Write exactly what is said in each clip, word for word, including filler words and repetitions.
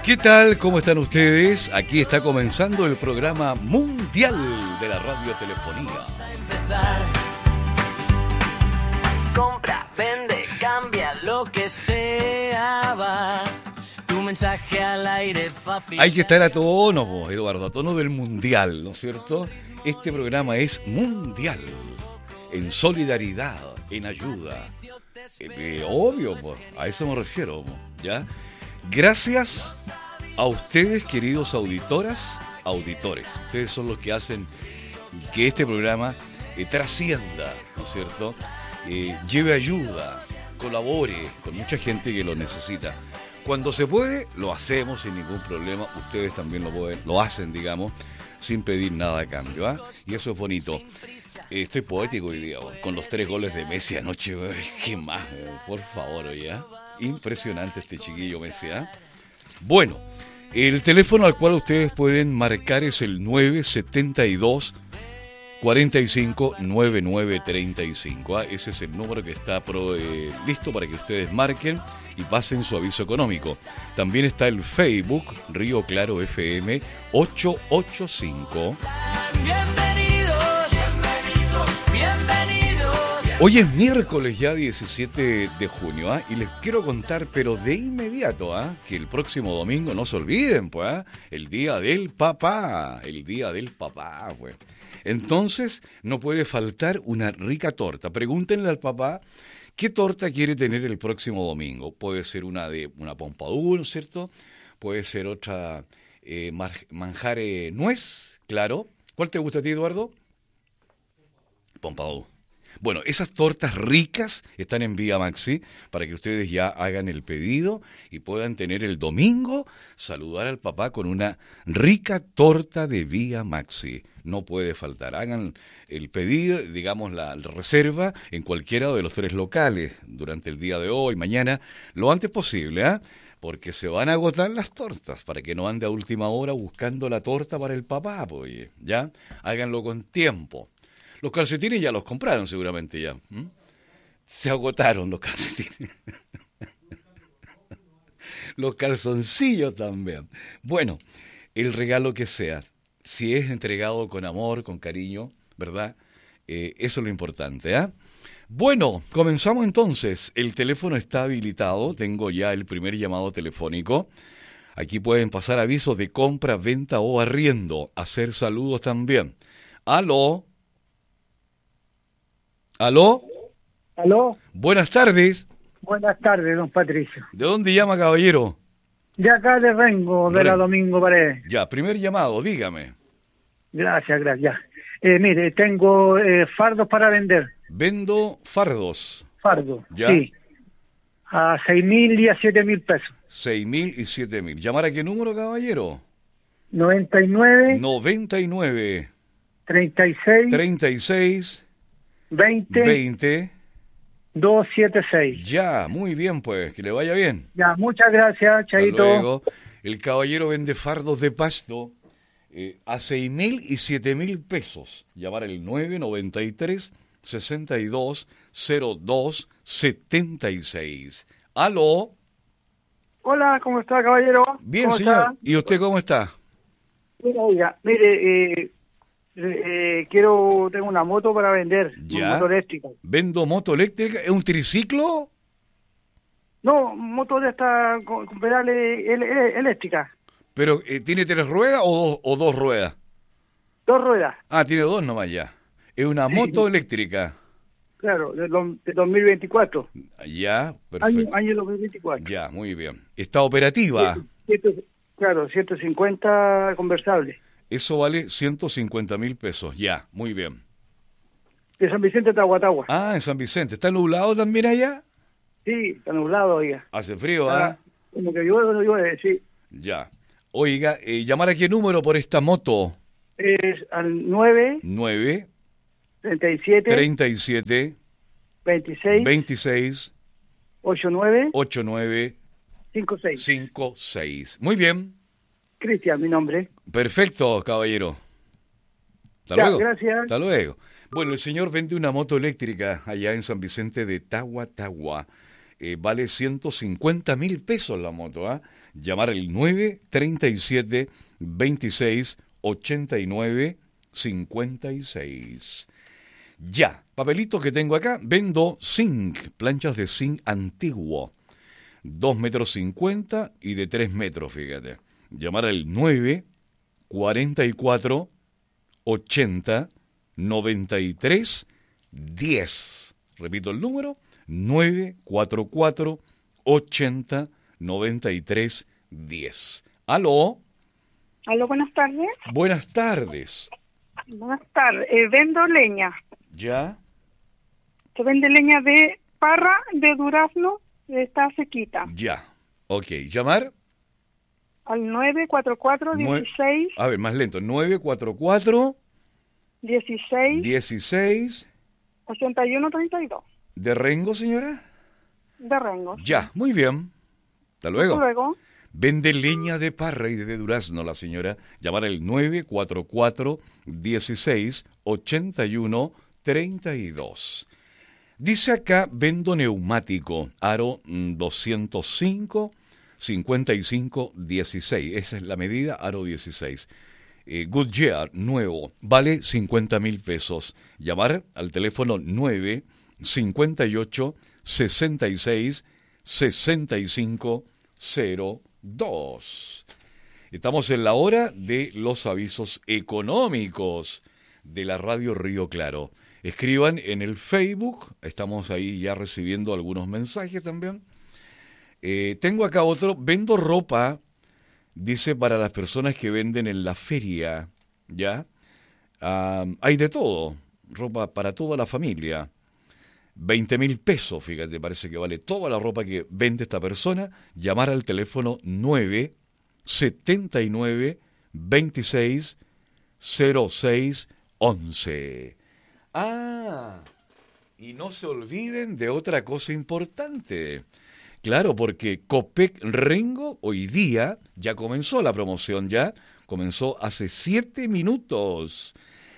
¿Qué tal? ¿Cómo están ustedes? Aquí está comenzando el programa mundial de la radiotelefonía. Compra, vende, cambia, lo que sea, va. Tu mensaje al aire fácil. Hay que estar a tono, Eduardo, a tono del mundial, ¿no es cierto? Este programa es mundial, en solidaridad, en ayuda. Eh, eh, obvio, po, a eso me refiero, ¿ya? Gracias a ustedes, queridos auditoras, auditores. Ustedes son los que hacen que este programa eh, trascienda, ¿no es cierto? Eh, lleve ayuda, colabore con mucha gente que lo necesita. Cuando se puede, lo hacemos sin ningún problema. Ustedes también lo pueden, lo hacen, digamos, sin pedir nada a cambio, ¿ah? Y eso es bonito. Eh, estoy poético hoy día, con los tres goles de Messi anoche. ¿Qué más? Por favor, oye, ¿ah? Impresionante este chiquillo Messi, ¿ah? Bueno, el teléfono al cual ustedes pueden marcar es el nueve siete dos, cuarenta y cinco, noventa y nueve treinta y cinco. ¿ah? Ese es el número que está pro, eh, listo para que ustedes marquen y pasen su aviso económico. También está el Facebook Río Claro F M ochocientos ochenta y cinco. Bienvenidos, bienvenidos, bienvenidos. Hoy es miércoles ya diecisiete de junio, ¿ah? Y les quiero contar, pero de inmediato, ¿ah? Que el próximo domingo, no se olviden, pues, ¿ah? El día del papá, el día del papá, pues. Entonces, no puede faltar una rica torta. Pregúntenle al papá qué torta quiere tener el próximo domingo. Puede ser una de una Pompadour, ¿no es cierto? Puede ser otra eh, manjar eh, nuez, claro. ¿Cuál te gusta a ti, Eduardo? Pompadour. Bueno, esas tortas ricas están en Vía Maxi para que ustedes ya hagan el pedido y puedan tener el domingo saludar al papá con una rica torta de Vía Maxi. No puede faltar. Hagan el pedido, digamos la reserva en cualquiera de los tres locales durante el día de hoy, mañana, lo antes posible, ¿ah? ¿eh? Porque se van a agotar las tortas para que no ande a última hora buscando la torta para el papá, pues, ¿ya? Háganlo con tiempo. Los calcetines ya los compraron seguramente ya. ¿Mm? Se agotaron los calcetines. Los calzoncillos también. Bueno, el regalo que sea, si es entregado con amor, con cariño, ¿verdad? Eh, eso es lo importante, ¿ah? ¿eh? Bueno, comenzamos entonces. El teléfono está habilitado. Tengo ya el primer llamado telefónico. Aquí pueden pasar avisos de compra, venta o arriendo. Hacer saludos también. ¡Aló! ¿Aló? ¿Aló? Buenas tardes. Buenas tardes, don Patricio. ¿De dónde llama, caballero? De acá de Rengo, de Rengo. la Domingo Paredes. Ya, primer llamado, dígame. Gracias, gracias. Eh, mire, tengo eh, fardos para vender. Vendo fardos. Fardos, ¿Ya? sí. A seis mil y a siete mil pesos. Seis mil y siete mil. ¿Llamar a qué número, caballero? noventa y nueve, noventa y nueve, treinta y seis, treinta y seis, veinte, veinte. doscientos setenta y seis. Ya, muy bien, pues, que le vaya bien. Ya, muchas gracias, Hasta Chaito. luego. El caballero vende fardos de pasto eh, a seis mil y siete mil pesos. Llamar al nueve noventa y tres, sesenta y dos, cero dos, setenta y seis. ¿Aló? Hola, ¿cómo está, caballero? Bien, ¿Cómo señor. está? ¿Y usted cómo está? Mira, oiga, mire, eh, eh, quiero, tengo una moto para vender, Ya. una moto eléctrica. Vendo moto eléctrica. ¿Es un triciclo? No, moto de esta con, con pedales el- el- eléctricas, ¿Pero eh, tiene tres ruedas o dos, o dos ruedas? dos ruedas, Ah, tiene dos nomás ya. Es una Sí. moto eléctrica. claro, de, lo- de dos mil veinticuatro, Ya, año, perfecto. año dos mil veinticuatro. Ya, muy bien. ¿Está operativa? Ciento- claro, ciento cincuenta conversables. Eso vale ciento cincuenta mil pesos. Ya, muy bien. De San Vicente a Tahuatahua. Ah, en San Vicente. ¿Está nublado también allá? Sí, está nublado, oiga. Hace frío, ¿ah? Ah, como que llueve, no llueve, sí. Ya. Oiga, eh, ¿llamar a qué número por esta moto? Es al nueve, nueve, treinta y siete, treinta y siete, veintiséis, veintiséis, ochenta y nueve, ochenta y nueve, cincuenta y seis. cincuenta y seis. Muy bien. Cristian, mi nombre. Perfecto, caballero. Hasta Ya, luego. gracias. Hasta luego. Bueno, el señor vende una moto eléctrica allá en San Vicente de Tahuatahua. eh, vale ciento cincuenta mil pesos la moto, ¿ah? Llamar al nueve treinta y siete veintiséis ochenta y nueve cincuenta y seis. Ya, papelito que tengo acá, vendo zinc, planchas de zinc antiguo, dos metros cincuenta y de tres metros, fíjate. Llamar al nueve cuarenta y cuatro ochenta noventa y tres diez. Repito el número, nueve cuarenta y cuatro ochenta noventa y tres diez. ¿Aló? Aló, buenas tardes. Buenas tardes. Buenas tardes. Eh, vendo leña. ¿Ya? Se vende leña de parra, de durazno, está sequita. Ya. Ok, ¿llamar? Al nueve cuatro cuatro dieciséis. A ver, más lento. nueve cuatro cuatro dieciséis. dieciséis. ochenta y uno treinta y dos. ¿De Rengo, señora? De Rengo. Ya, muy bien. Hasta luego. Hasta luego. Vende leña de parra y de durazno la señora. Llamar al nueve cuatro cuatro dieciséis ochenta y uno treinta y dos. Dice acá, vendo neumático, aro doscientos cinco cincuenta y cinco dieciséis. Esa es la medida, aro dieciséis. Eh, Goodyear, nuevo, vale cincuenta mil pesos. Llamar al teléfono nueve cincuenta y ocho sesenta y seis sesenta y cinco cero dos. Estamos en la hora de los avisos económicos de la Radio Río Claro. Escriban en el Facebook, estamos ahí ya recibiendo algunos mensajes también. Eh, tengo acá otro, vendo ropa, dice, para las personas que venden en la feria, ¿ya? Ah, hay de todo, ropa para toda la familia. veinte mil pesos, fíjate, parece que vale toda la ropa que vende esta persona. Llamar al teléfono nueve setenta y nueve veintiséis cero seis once. Ah, y no se olviden de otra cosa importante. Claro, porque Copec Rengo hoy día ya comenzó la promoción, ya comenzó hace siete minutos.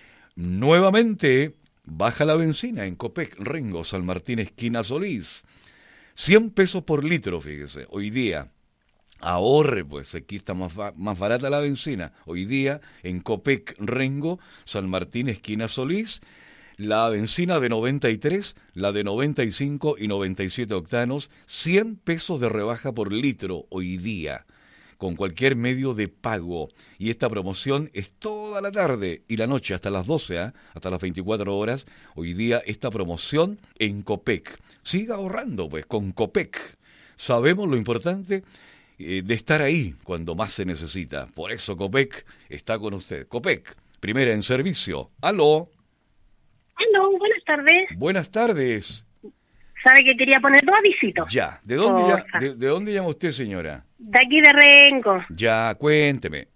Nuevamente baja la benzina en Copec Rengo, San Martín, esquina Solís. cien pesos por litro, fíjese, hoy día. Ahorre, pues, aquí está más, más barata la benzina. Hoy día en Copec Rengo, San Martín, esquina Solís. La benzina de noventa y tres, la de noventa y cinco y noventa y siete octanos, cien pesos de rebaja por litro hoy día, con cualquier medio de pago. Y esta promoción es toda la tarde y la noche, hasta las doce, ¿eh? Hasta las veinticuatro horas. Hoy día esta promoción en Copec. Siga ahorrando, pues, con Copec. Sabemos lo importante eh, de estar ahí cuando más se necesita. Por eso Copec está con usted. Copec, primera en servicio. ¡Aló! Aló, buenas tardes. Buenas tardes. ¿Sabe que quería poner dos avisitos? Ya, ¿de dónde, ya, Porfa. de, de dónde llama usted, señora? De aquí de Rengo. Ya, cuénteme.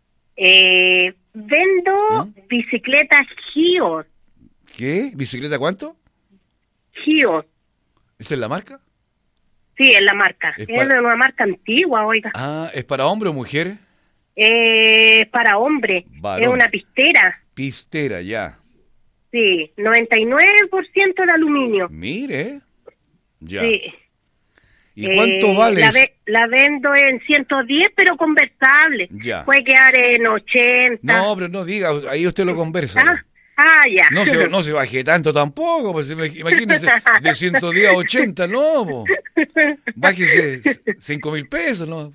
Eh, vendo ¿Mm? bicicletas Gios. ¿Qué? ¿Bicicleta cuánto? Gios. ¿Esa es la marca? Sí, es la marca. Es Es, para- de una marca antigua, oiga. Ah, ¿es para hombre o mujer? Eh, para hombre. Varón. Es una pistera. Pistera, ya. Sí, noventa y nueve por ciento de aluminio. Mire. Ya. Sí. ¿Y cuánto Eh, vale? La, eso? ve- la vendo en ciento diez, pero conversable. Ya. Puede quedar en ochenta. No, pero no diga, ahí usted lo conversa. Ah, ah, ya. No se, no se baje tanto tampoco, pues imagínese, de ciento diez a ochenta, no, po. Bájese cinco mil pesos, ¿no?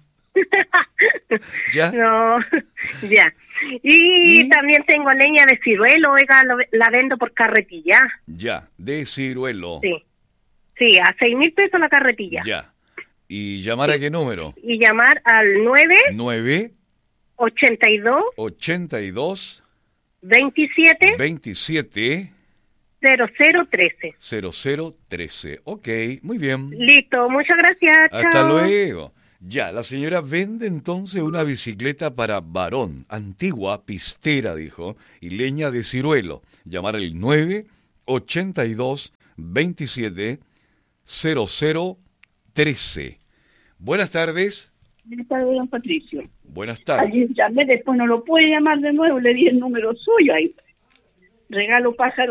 ¿Ya? No, ya. Y, ¿Y? también tengo leña de ciruelo, oiga, lo- la vendo por carretilla. Ya, de ciruelo. Sí, sí, a seis mil pesos la carretilla. Ya. ¿Y llamar a qué número? Y llamar al nueve nueve ochenta y dos ochenta y dos veintisiete veintisiete cero cero trece. cero cero trece. Ok, muy bien. Listo, muchas gracias. Hasta chao. luego. Ya, la señora vende entonces una bicicleta para varón, antigua, pistera, dijo, y leña de ciruelo. Llamar al nueve ochenta y dos veintisiete cero cero trece. Buenas tardes. Buenas tardes, don Patricio. Buenas tardes. Ayer llamé, después no lo puede llamar de nuevo, le di el número suyo ahí. Regalo pájaro.